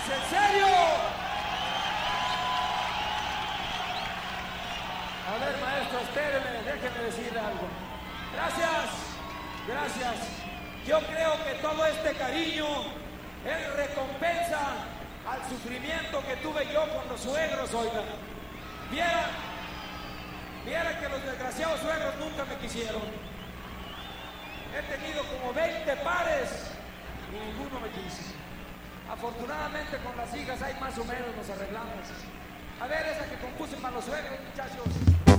¿En serio? A ver, maestro, espéreme, déjeme decirle algo. Gracias, gracias. Yo creo que todo este cariño es recompensa al sufrimiento que tuve yo con los suegros, oiga. Viera que los desgraciados suegros nunca me quisieron. He tenido como 20 pares y ninguno me quiso. Afortunadamente con las hijas hay más o menos nos arreglamos. A ver, esa que compuse para los suegros, muchachos.